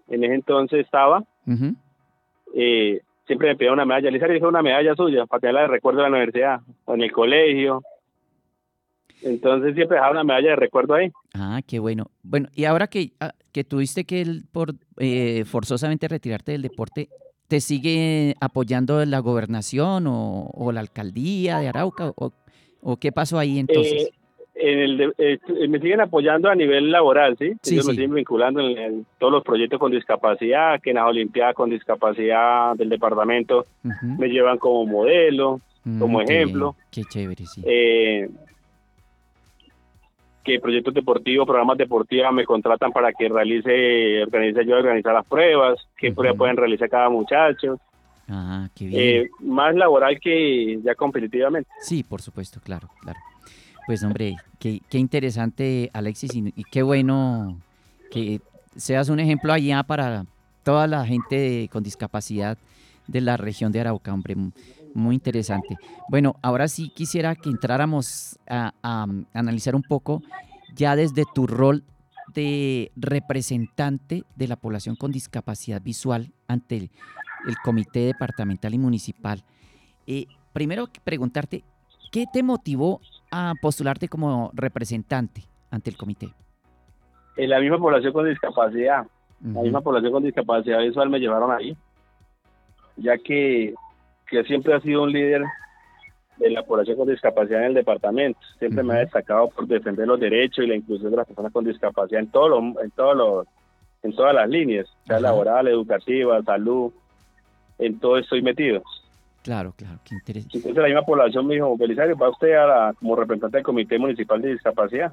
en ese entonces estaba, Ujú. siempre me pedía una medalla. Lisa le dijo una medalla suya para tenerla de recuerdo en la universidad o en el colegio. Entonces siempre dejaba una medalla de recuerdo ahí. Ah, qué bueno. Bueno, y ahora que tuviste que forzosamente retirarte del deporte, ¿te sigue apoyando la gobernación o la alcaldía de Arauca o qué pasó ahí Eh, entonces? Me siguen apoyando a nivel laboral, ¿sí? Sí, Ellos me sí. siguen vinculando en todos los proyectos con discapacidad, que en las Olimpiadas con discapacidad del departamento Ujú. me llevan como modelo, como Qué bien, ejemplo. qué chévere, sí. Eh, que proyectos deportivos, programas deportivos me contratan para que organice yo organizar las pruebas, qué pruebas Ujú. pueden realizar cada muchacho, Ah, qué bien. más laboral que ya competitivamente. Sí, por supuesto, claro, claro. Pues hombre, qué interesante, Alexis, y qué bueno que seas un ejemplo allá para toda la gente con discapacidad de la región de Arauca, hombre, muy interesante. Bueno, ahora sí quisiera que entráramos a analizar un poco ya desde tu rol de representante de la población con discapacidad visual ante el Comité Departamental y Municipal. Primero que preguntarte, ¿qué te motivó a postularte como representante ante el comité? La misma población con discapacidad, la Ujú. misma población con discapacidad visual me llevaron ahí, ya que siempre ha sido un líder de la población con discapacidad en el departamento. Siempre me ha Ujú. destacado por defender los derechos y la inclusión de las personas con discapacidad en todas las líneas, sea Ajá, laboral, educativa, salud, en todo estoy metido. claro, claro, qué interesante. Entonces la misma población me dijo, Belisario, va usted como representante del Comité Municipal de Discapacidad.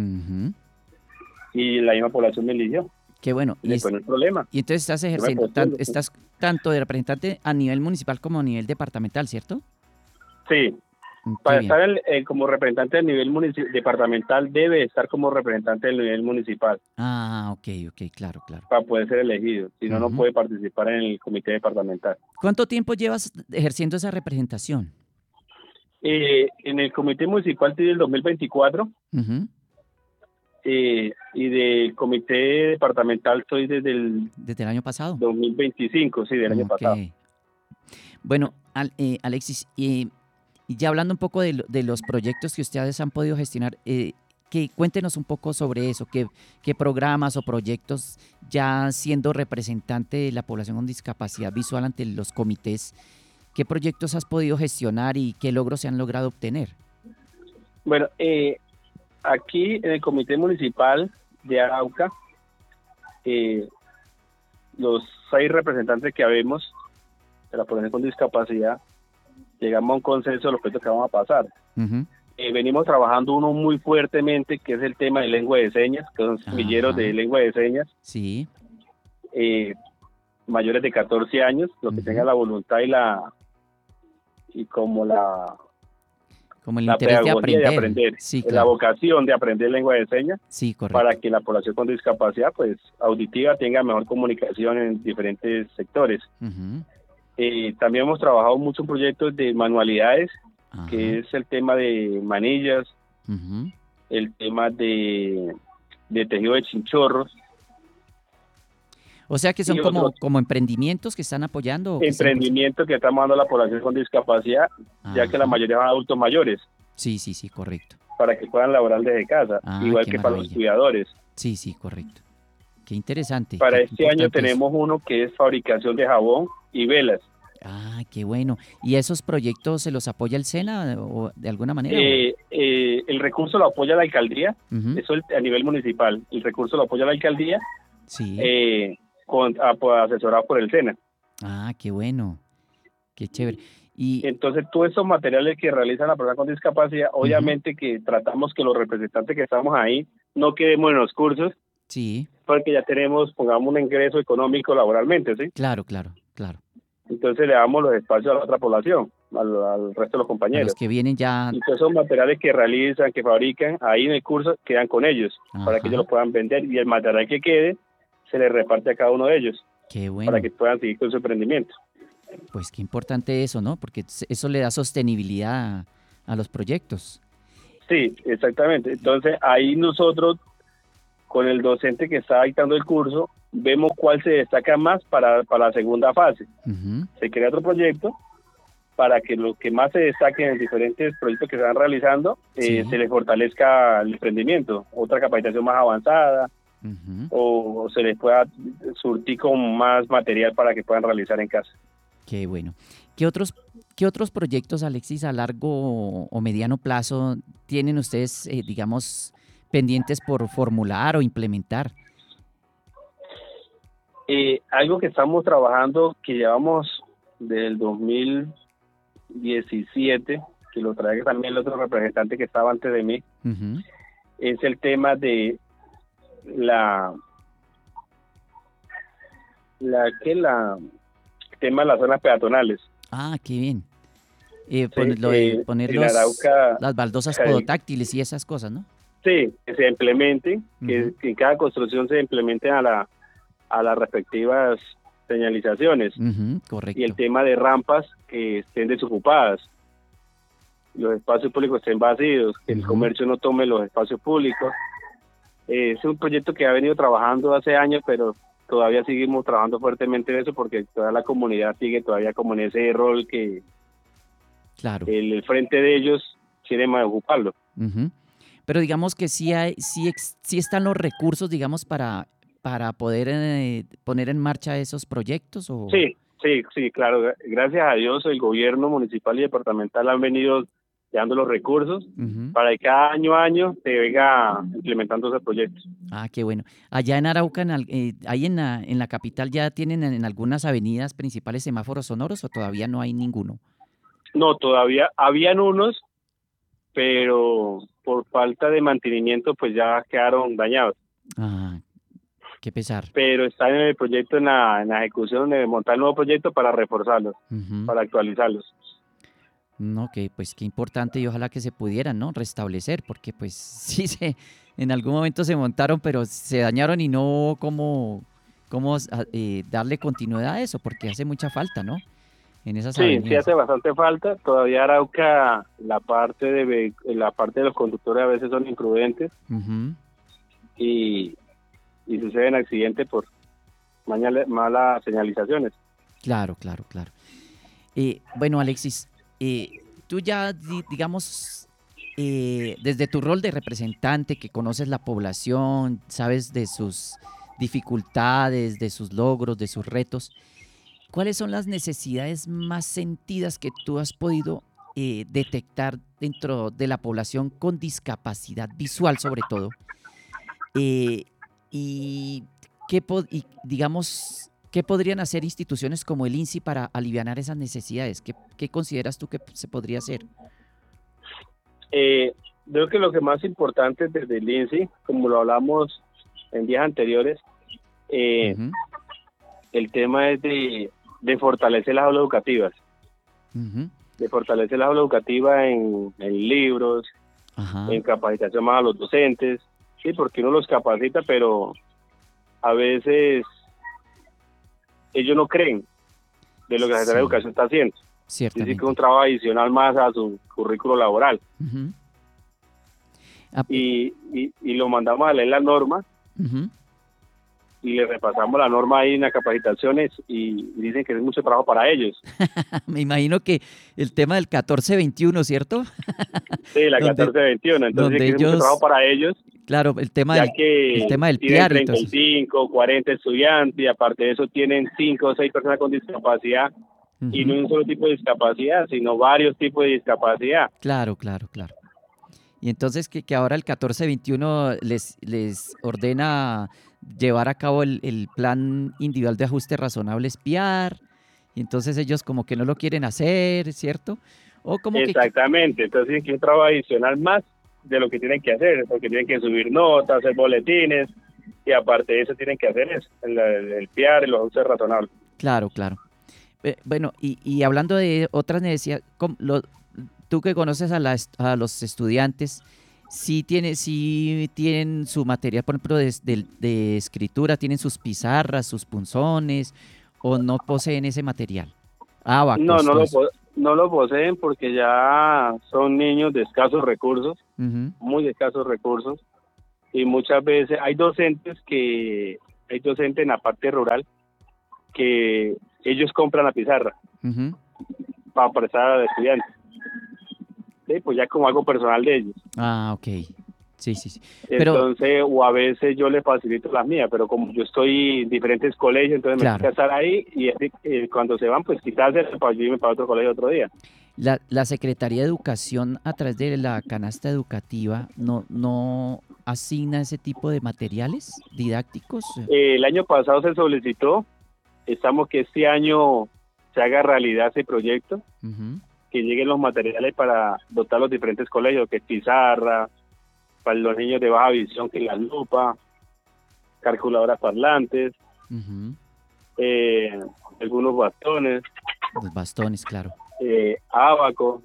Y la misma población me eligió. Qué bueno. Y después no hay problema, Y entonces estás yo me ejerciendo, postulo. estás tanto de representante a nivel municipal como a nivel departamental, ¿cierto? Sí, Qué para bien. estar como representante del nivel departamental debe estar como representante del nivel municipal Ah, ok, ok, claro, claro. para poder ser elegido. Si no, no Ujú. puede participar en el comité departamental. ¿Cuánto tiempo llevas ejerciendo esa representación? En el comité municipal estoy del 2024 Ujú. y del comité departamental estoy desde el ¿Desde el año pasado? 2025, sí, del año Ok. pasado. Bueno, Alexis, y ya hablando un poco de los proyectos que ustedes han podido gestionar, cuéntenos un poco sobre eso, qué programas o proyectos, ya siendo representante de la población con discapacidad visual ante los comités, qué proyectos has podido gestionar y qué logros se han logrado obtener. Bueno, aquí en el comité municipal de Arauca, eh, los 6 representantes que habemos de la población con discapacidad, llegamos a un consenso de los proyectos que vamos a pasar. Ujú. Venimos trabajando uno muy fuertemente, que es el tema de lengua de señas, que son semilleros de Ajá, lengua de señas, sí. eh, mayores de 14 años, los que tengan Ujú. la voluntad y como Como el la interés de pedagogía de aprender. aprender, Sí, la claro. vocación de aprender lengua de señas, Sí, para correcto. que la población con discapacidad pues auditiva tenga mejor comunicación en diferentes sectores. Ujú. También hemos trabajado mucho en proyectos de manualidades, Ajá. que es el tema de manillas, Ujú. el tema de tejido de chinchorros O sea que son y otros como emprendimientos que están apoyando o que 100%. emprendimientos que estamos dando a la población con discapacidad, ya que la Ajá. mayoría son adultos mayores, Sí, sí, sí, correcto. para que puedan laborar desde casa, Ah, igual qué que para los maravilla. cuidadores. Sí, sí, correcto. Qué interesante, Para qué este año importante eso. tenemos uno que es fabricación de jabón y velas. Ah, qué bueno. ¿Y esos proyectos se los apoya el SENA o de alguna manera? O... El recurso lo apoya la alcaldía, Ujú. eso a nivel municipal. El recurso lo apoya la alcaldía, Sí. eh, asesorado por el SENA. Ah, qué bueno. Qué chévere. Y, Entonces, todos esos materiales que realizan la persona con discapacidad, ujú, obviamente que tratamos que los representantes que estamos ahí no quedemos en los cursos, sí, porque ya tenemos, pongamos, un ingreso económico laboralmente, ¿sí? claro, claro, claro. Entonces le damos los espacios a la otra población, al resto de los A los compañeros. que vienen ya, Y todos esos materiales que realizan, que fabrican, ahí en el curso quedan con ellos, para que ellos ajá, los puedan vender y el material que quede se le reparte a cada uno de ellos, qué para bueno. que puedan seguir con su emprendimiento. Pues qué importante eso, ¿no? Porque eso le da sostenibilidad a los proyectos. Sí, exactamente. Entonces ahí nosotros, con el docente que está dictando el curso, vemos cuál se destaca más para la segunda fase. Ujú. Se crea otro proyecto para que lo que más se destaque en diferentes proyectos que se van realizando, Sí. se les fortalezca el emprendimiento, otra capacitación más avanzada, Ujú. o se les pueda surtir con más material para que puedan realizar en casa. Qué bueno. Qué otros proyectos, Alexis, a largo o mediano plazo tienen ustedes, digamos, pendientes por formular o implementar? Algo que estamos trabajando, que llevamos del 2017, que lo trae también el otro representante que estaba antes de mí, Ujú. es el tema de la el tema de las zonas peatonales. Ah, qué bien. Sí, Lo de poner en Arauca, las baldosas eh, podotáctiles y esas cosas, ¿no? sí, que se implementen, Ujú. que en cada construcción se implementen a las respectivas señalizaciones, Ujú, y el correcto. tema de rampas que estén desocupadas, los espacios públicos estén vacíos, que el Ujú. comercio no tome los espacios públicos. Es un proyecto que ha venido trabajando hace años, pero todavía seguimos trabajando fuertemente en eso porque toda la comunidad sigue todavía como en ese rol que Claro. el frente de ellos quiere más ocuparlo. Ujú. Pero digamos que sí están los recursos, digamos, para poder poner en marcha esos proyectos o... Sí, sí, sí, claro. Gracias a Dios el gobierno municipal y departamental han venido dando los recursos Ujú. para que cada año se venga implementando ese proyecto. Ah, qué bueno. Allá en Arauca, ahí en la capital, ¿ya tienen en algunas avenidas principales semáforos sonoros o todavía no hay ninguno? No, todavía habían unos, pero por falta de mantenimiento pues ya quedaron dañados. Ah, qué pesar. Pero está en el proyecto, en la ejecución de montar el nuevo proyecto para reforzarlos, Ujú. para actualizarlos. No, que pues qué importante y ojalá que se pudieran, ¿no? Restablecer, porque pues sí en algún momento se montaron, pero se dañaron y no hubo cómo darle continuidad a eso, porque hace mucha falta, ¿no? En esas Sí, sí avenidas. hace bastante falta. Todavía Arauca, la parte de los conductores a veces son imprudentes Ujú. y, y suceden accidentes por malas señalizaciones. Claro, claro, claro. Bueno, Alexis, tú ya, digamos, desde tu rol de representante, que conoces la población, sabes de sus dificultades, de sus logros, de sus retos, ¿cuáles son las necesidades más sentidas que tú has podido detectar dentro de la población con discapacidad visual, sobre todo? Eh, y, digamos, ¿qué podrían hacer instituciones como el INSI para alivianar esas necesidades? ¿Qué consideras tú que se podría hacer? Eh, Creo que lo que más importante desde el INSI, como lo hablamos en días anteriores, eh, Ujú. el tema es de fortalecer las aulas educativas, Ujú. de fortalecer las aulas educativas en libros, Ajá. en capacitación más a los docentes, sí, porque uno los capacita, pero a veces ellos no creen de lo que la Secretaría de Sí, Educación está haciendo. Dice que es un ciertamente. trabajo adicional más a su currículo laboral. Ujú. Ah, Y lo mandamos a leer la norma ujú. y le repasamos la norma ahí en las capacitaciones y dicen que es mucho trabajo para ellos. Me imagino que el tema del 1421, ¿cierto? Sí, la Donde, 1421. Entonces dicen donde que es mucho trabajo ellos, para ellos, claro, ya el que tema del tienen piar y todo eso. 35, 40 estudiantes y aparte de eso tienen 5 o 6 personas con discapacidad, y no Ujú. un solo tipo de discapacidad, sino varios tipos de discapacidad. Claro, claro, claro. Y entonces que ahora el 1421 les ordena llevar a cabo el plan individual de ajuste razonable espiar, y entonces ellos como que no lo quieren hacer, ¿cierto? O como Exactamente, entonces dicen que es un trabajo adicional más de lo que tienen que hacer, porque tienen que subir notas, hacer boletines, y aparte de eso tienen que hacer eso, el PIAR y los ajustes razonables. claro, claro. Bueno, y hablando de otras necesidades, tú que conoces a los estudiantes, sí tienen su material, por ejemplo, de escritura, tienen sus pizarras, sus punzones, o no poseen ese material. No, Abacos, todo eso. no lo poseen porque ya son niños de escasos recursos, Ujú. muy de escasos recursos, y muchas veces hay docentes que hay docentes en la parte rural que ellos compran la pizarra Ujú. para prestar a los estudiantes. Sí, pues ya como algo personal de ellos. Ah, ok. Sí, sí, sí. Pero, Entonces, o a veces yo les facilito las mías, pero como yo estoy en diferentes colegios, entonces me claro, toca estar ahí y cuando se van, pues quitarse para yo irme para otro colegio otro día. la Secretaría de Educación, a través de la canasta educativa, no asigna ese tipo de materiales didácticos. El año pasado se solicitó, estamos que este año se haga realidad ese proyecto, Ujú, que lleguen los materiales para dotar los diferentes colegios, que es pizarra, para los niños de baja visión, que es la lupa, calculadoras parlantes, ujú. eh, algunos bastones, Los bastones, claro. ábaco,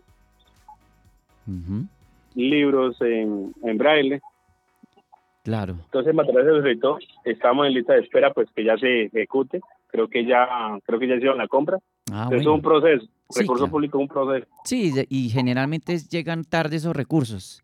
Ujú, libros en braille. claro. Entonces, material se solicitó, estamos en lista de espera, pues que ya se ejecute. Creo que ya hicieron la compra. Ah, Pero eso es un bueno. proceso. Sí, Recurso claro. público es un proceso. Sí, y generalmente llegan tarde esos recursos.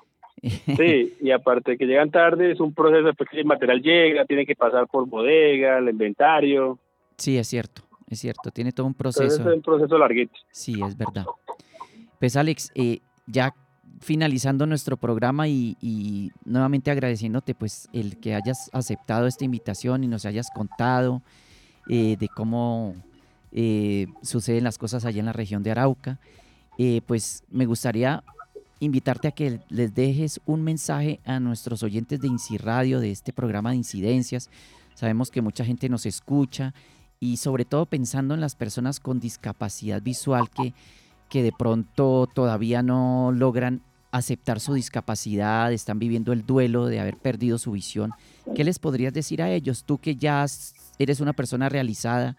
Sí, y aparte de que llegan tarde, es un proceso, después que el material llega, tiene que pasar por bodega, el inventario. Sí, es cierto, tiene todo un Entonces, es proceso. un proceso larguito. Sí, es verdad. Pues Alex, ya finalizando nuestro programa y nuevamente agradeciéndote pues el que hayas aceptado esta invitación y nos hayas contado de cómo suceden las cosas allá en la región de Arauca, pues me gustaría invitarte a que les dejes un mensaje a nuestros oyentes de INCI Radio, de este programa de incidencias. Sabemos que mucha gente nos escucha y sobre todo pensando en las personas con discapacidad visual que de pronto todavía no logran aceptar su discapacidad, están viviendo el duelo de haber perdido su visión. ¿Qué les podrías decir a ellos? Tú que ya eres una persona realizada,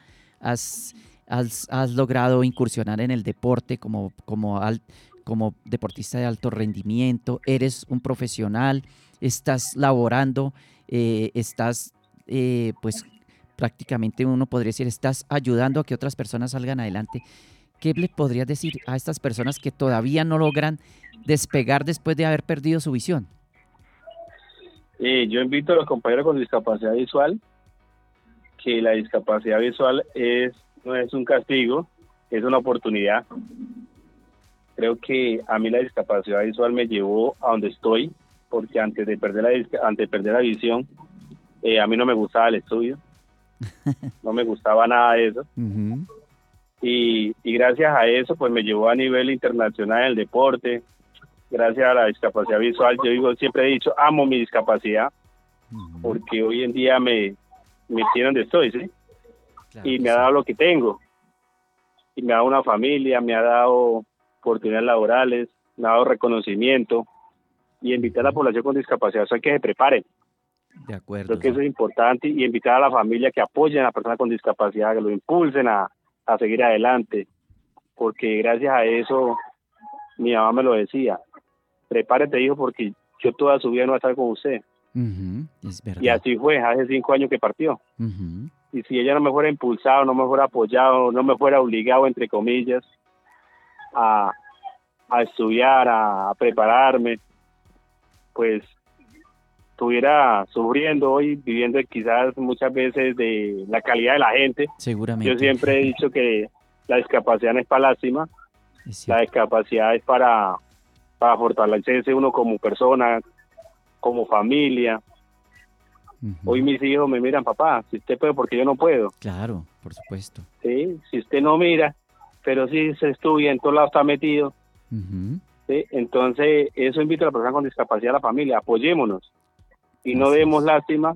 has logrado incursionar en el deporte como deportista de alto rendimiento, eres un profesional, estás laborando, estás pues prácticamente uno podría decir, estás ayudando a que otras personas salgan adelante. ¿Qué le podrías decir a estas personas que todavía no logran despegar después de haber perdido su visión? Yo invito a los compañeros con discapacidad visual que la discapacidad visual no es un castigo, es una oportunidad. Creo que a mí la discapacidad visual me llevó a donde estoy, porque antes de perder la visión, a mí no me gustaba el estudio, no me gustaba nada de eso. Ujú. Y gracias a eso, pues me llevó a nivel internacional en el deporte. Gracias a la discapacidad visual, siempre he dicho, amo mi discapacidad, Ujú. porque hoy en día me tiene donde estoy, ¿sí? Claro Y que me ha sí. dado lo que tengo, y me ha dado una familia, me ha dado oportunidades laborales, me ha dado reconocimiento, y invitar a la Ujú. población con discapacidad a que se prepare. De Creo acuerdo, que eso sí. es importante, y invitar a la familia que apoyen a la persona con discapacidad, que lo impulsen a seguir adelante, porque gracias a eso mi mamá me lo decía, prepárate hijo porque yo toda su vida no voy a estar con usted. Ujú. Es Y verdad. así fue, hace 5 años que partió. Ujú. Y si ella no me fuera impulsado, no me fuera apoyado, no me fuera obligado, entre comillas, a, a estudiar, a prepararme, pues estuviera sufriendo hoy, viviendo quizás muchas veces de la calidad de la gente. Yo Seguramente. siempre he dicho que la discapacidad no es para lástima, Es la cierto. discapacidad es para fortalecerse uno como persona, como familia. Hoy Ujú. mis hijos me miran, papá, si usted puede, porque yo no puedo. Claro, por supuesto. ¿Sí? Si usted no mira, pero si se estudia, en todos lados está metido. Ujú. ¿Sí? Entonces, eso invito a la persona con discapacidad, a la familia, apoyémonos y no Así demos es. lástima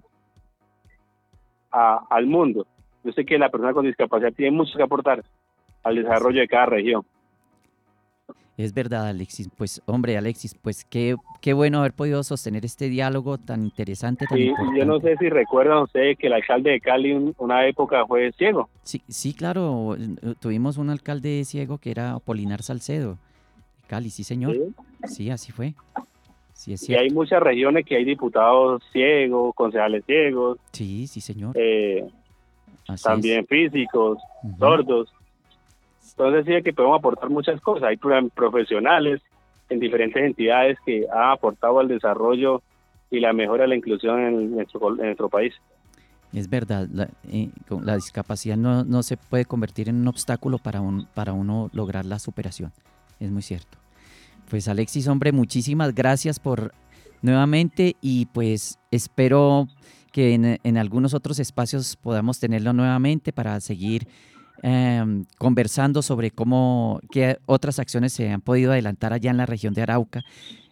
al mundo. Yo sé que la persona con discapacidad tiene mucho que aportar al Así desarrollo es. de cada región. Es verdad, Alexis. Pues, hombre, Alexis, pues qué bueno haber podido sostener este diálogo tan interesante, tan Y yo no importante. sé si recuerdan ustedes que el alcalde de Cali una época fue ciego. Sí, sí, claro, tuvimos un alcalde ciego que era Apolinar Salcedo, de Cali, sí, señor. ¿Sí? Sí, así fue. Sí, es Y hay cierto. muchas regiones que hay diputados ciegos, concejales ciegos, Sí, sí, señor. eh, Así es. también físicos, Ujú. sordos. Entonces sí que podemos aportar muchas cosas. Hay profesionales en diferentes entidades que han aportado al desarrollo y la mejora de la inclusión en nuestro país. Es verdad, la discapacidad no se puede convertir en un obstáculo para uno lograr la superación. Es muy cierto. Pues Alexis, hombre, muchísimas gracias por nuevamente, y pues espero que en algunos otros espacios podamos tenerlo nuevamente para seguir conversando sobre qué otras acciones se han podido adelantar allá en la región de Arauca.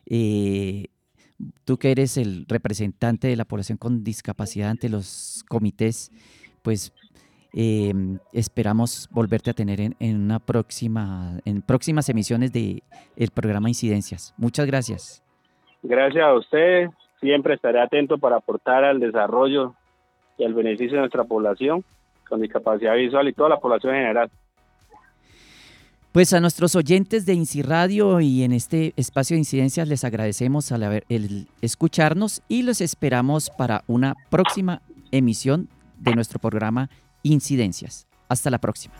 Tú que eres el representante de la población con discapacidad ante los comités, pues esperamos volverte a tener en próximas emisiones de el programa Incidencias. Muchas gracias. Gracias a usted. Siempre estaré atento para aportar al desarrollo y al beneficio de nuestra población con discapacidad visual y toda la población en general. Pues a nuestros oyentes de INCI Radio y en este espacio de incidencias les agradecemos el escucharnos y los esperamos para una próxima emisión de nuestro programa Incidencias. Hasta la próxima.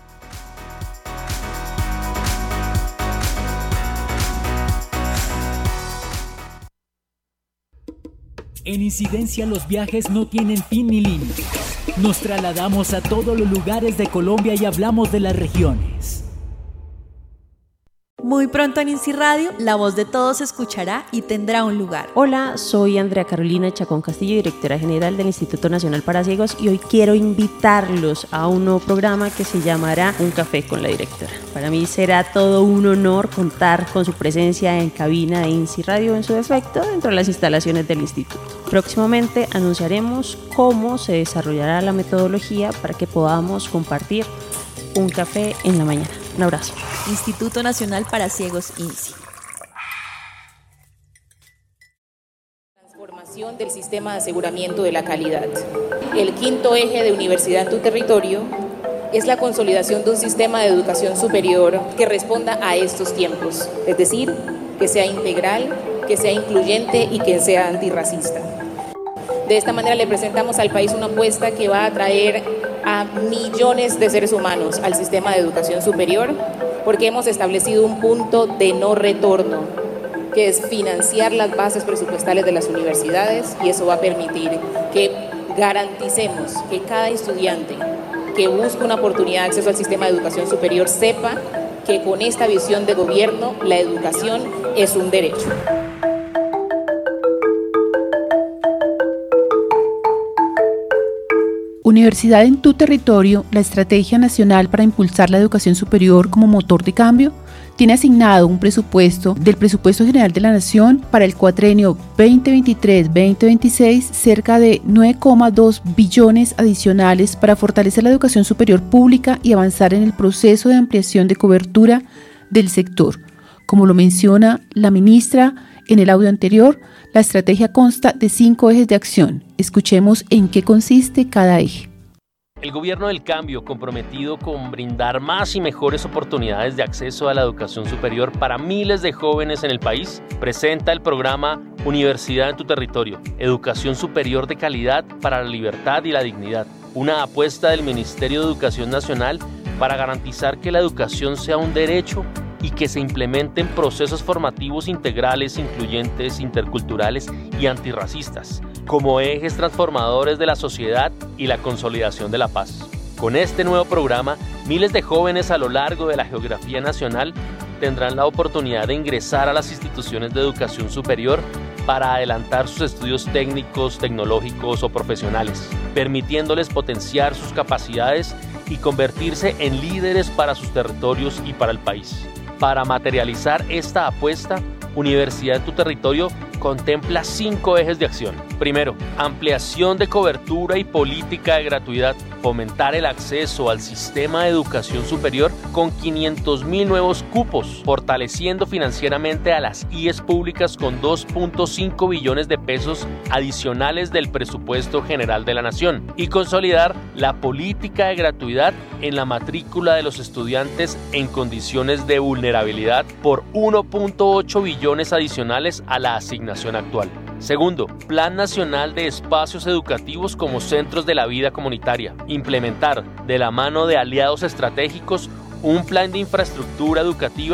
En Incidencia los viajes no tienen fin ni límite. Nos trasladamos a todos los lugares de Colombia y hablamos de las regiones. Muy pronto en INCI Radio, la voz de todos se escuchará y tendrá un lugar. Hola, soy Andrea Carolina Chacón Castillo, directora general del Instituto Nacional para Ciegos, y hoy quiero invitarlos a un nuevo programa que se llamará Un Café con la Directora. Para mí será todo un honor contar con su presencia en cabina de INCI Radio en su defecto dentro de las instalaciones del instituto. Próximamente anunciaremos cómo se desarrollará la metodología para que podamos compartir un café en la mañana. Un abrazo. Instituto Nacional para Ciegos, INCI. Transformación del sistema de aseguramiento de la calidad. El quinto eje de Universidad en tu Territorio es la consolidación de un sistema de educación superior que responda a estos tiempos, es decir, que sea integral, que sea incluyente y que sea antirracista. De esta manera le presentamos al país una apuesta que va a atraer a millones de seres humanos al sistema de educación superior, porque hemos establecido un punto de no retorno, que es financiar las bases presupuestales de las universidades, y eso va a permitir que garanticemos que cada estudiante que busque una oportunidad de acceso al sistema de educación superior sepa que con esta visión de gobierno la educación es un derecho. Universidad en tu Territorio, la Estrategia Nacional para Impulsar la Educación Superior como Motor de Cambio, tiene asignado un presupuesto del Presupuesto General de la Nación para el cuatrenio 2023-2026 cerca de 9,2 billones adicionales para fortalecer la educación superior pública y avanzar en el proceso de ampliación de cobertura del sector. Como lo menciona la ministra en el audio anterior, la estrategia consta de 5 ejes de acción. Escuchemos en qué consiste cada eje. El gobierno del cambio, comprometido con brindar más y mejores oportunidades de acceso a la educación superior para miles de jóvenes en el país, presenta el programa Universidad en tu Territorio, educación superior de calidad para la libertad y la dignidad, una apuesta del Ministerio de Educación Nacional para garantizar que la educación sea un derecho y que se implementen procesos formativos integrales, incluyentes, interculturales y antirracistas, como ejes transformadores de la sociedad y la consolidación de la paz. Con este nuevo programa, miles de jóvenes a lo largo de la geografía nacional tendrán la oportunidad de ingresar a las instituciones de educación superior para adelantar sus estudios técnicos, tecnológicos o profesionales, permitiéndoles potenciar sus capacidades y convertirse en líderes para sus territorios y para el país. Para materializar esta apuesta, Universidad en tu Territorio contempla 5 ejes de acción. Primero, ampliación de cobertura y política de gratuidad. Fomentar el acceso al sistema de educación superior con 500.000 nuevos cupos, fortaleciendo financieramente a las IES públicas con 2.5 billones de pesos adicionales del presupuesto general de la Nación, y consolidar la política de gratuidad en la matrícula de los estudiantes en condiciones de vulnerabilidad por 1.8 billones adicionales a la asignación actual. Segundo, Plan Nacional de Espacios Educativos como Centros de la Vida Comunitaria. Implementar, de la mano de aliados estratégicos, un plan de infraestructura educativa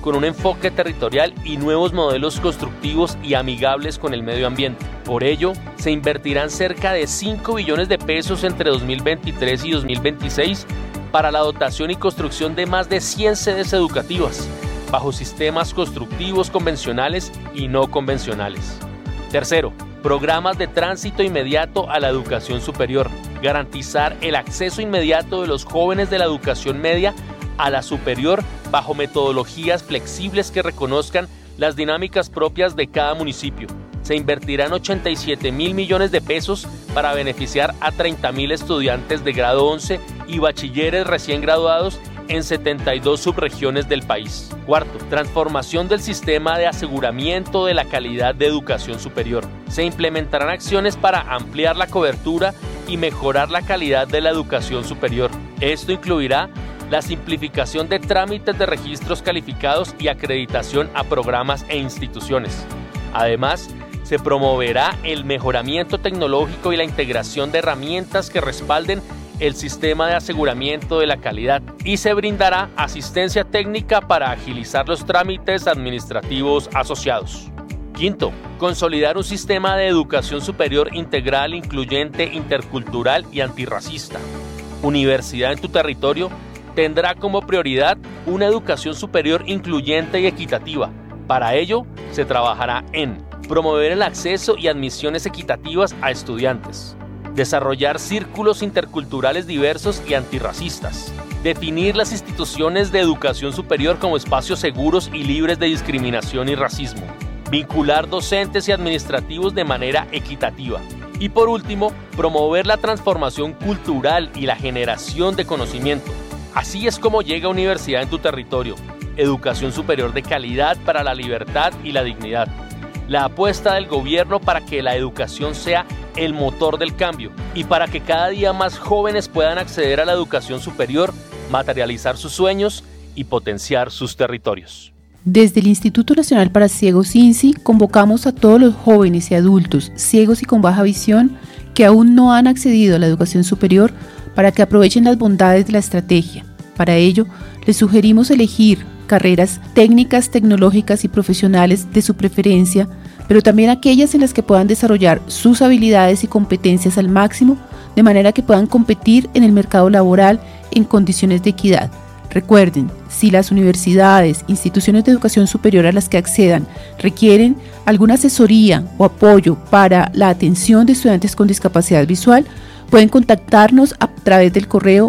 con un enfoque territorial y nuevos modelos constructivos y amigables con el medio ambiente. Por ello, se invertirán cerca de 5 billones de pesos entre 2023 y 2026 para la dotación y construcción de más de 100 sedes educativas, bajo sistemas constructivos convencionales y no convencionales. Tercero, programas de tránsito inmediato a la educación superior. Garantizar el acceso inmediato de los jóvenes de la educación media a la superior bajo metodologías flexibles que reconozcan las dinámicas propias de cada municipio. Se invertirán 87.000 millones de pesos para beneficiar a 30.000 estudiantes de grado 11 y bachilleres recién graduados en 72 subregiones del país. Cuarto, transformación del sistema de aseguramiento de la calidad de educación superior. Se implementarán acciones para ampliar la cobertura y mejorar la calidad de la educación superior. Esto incluirá la simplificación de trámites de registros calificados y acreditación a programas e instituciones. Además, se promoverá el mejoramiento tecnológico y la integración de herramientas que respalden el sistema de aseguramiento de la calidad y se brindará asistencia técnica para agilizar los trámites administrativos asociados. Quinto, consolidar un sistema de educación superior integral, incluyente, intercultural y antirracista. Universidad en tu territorio tendrá como prioridad una educación superior incluyente y equitativa. Para ello, se trabajará en promover el acceso y admisiones equitativas a estudiantes, desarrollar círculos interculturales diversos y antirracistas, definir las instituciones de educación superior como espacios seguros y libres de discriminación y racismo, vincular docentes y administrativos de manera equitativa y, por último, promover la transformación cultural y la generación de conocimiento. Así es como llega Universidad en tu territorio, educación superior de calidad para la libertad y la dignidad. La apuesta del gobierno para que la educación sea el motor del cambio y para que cada día más jóvenes puedan acceder a la educación superior, materializar sus sueños y potenciar sus territorios. Desde el Instituto Nacional para Ciegos INSI convocamos a todos los jóvenes y adultos ciegos y con baja visión que aún no han accedido a la educación superior para que aprovechen las bondades de la estrategia. Para ello, les sugerimos elegir carreras técnicas, tecnológicas y profesionales de su preferencia, pero también aquellas en las que puedan desarrollar sus habilidades y competencias al máximo, de manera que puedan competir en el mercado laboral en condiciones de equidad. Recuerden, si las universidades, instituciones de educación superior a las que accedan requieren alguna asesoría o apoyo para la atención de estudiantes con discapacidad visual, pueden contactarnos a través del correo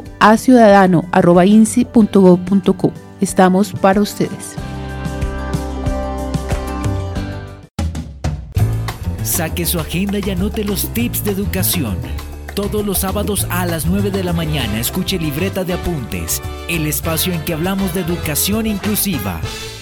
aciudadano@insi.gov.co. Estamos para ustedes. Saque su agenda y anote los tips de educación. Todos los sábados a las 9 de la mañana escuche Libreta de Apuntes, el espacio en que hablamos de educación inclusiva.